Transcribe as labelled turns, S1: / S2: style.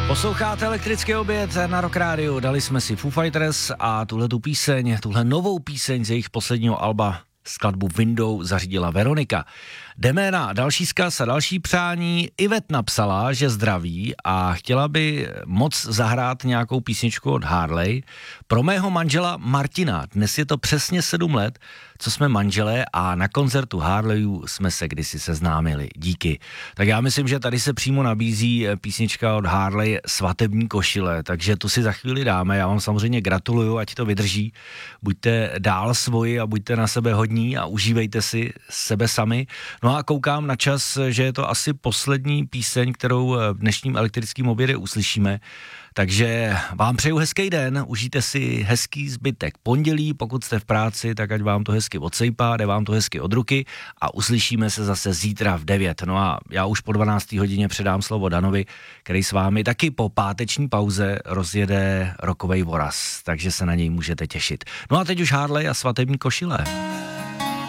S1: Posloucháte Elektrický oběd na Rock Radio. Dali jsme si Foo Fighters a tuhle novou píseň z jejich posledního alba, skladbu Window, zařídila Veronika. Jdeme na další vzkaz a další přání. Ivet napsala, že zdraví a chtěla by moc zahrát nějakou písničku od Harley pro mého manžela Martina. Dnes je to přesně 7 let, co jsme manželé a na koncertu Harleyů jsme se kdysi seznámili. Díky. Tak já myslím, že tady se přímo nabízí písnička od Harley Svatební košile, takže tu si za chvíli dáme. Já vám samozřejmě gratuluju, ať to vydrží. Buďte dál svoji a buďte na sebe hodní a užívejte si sebe sami. No a koukám na čas, že je to asi poslední píseň, kterou v dnešním Elektrickém obědě uslyšíme. Takže vám přeju hezký den, užijte si hezký zbytek pondělí, pokud jste v práci, tak ať vám to hezky odsejpá, jde vám to hezky od ruky a uslyšíme se zase zítra v 9. No a já už po 12. hodině předám slovo Danovi, který s vámi taky po páteční pauze rozjede rokovej voraz, takže se na něj můžete těšit. No a teď už Harley a Svatební košile.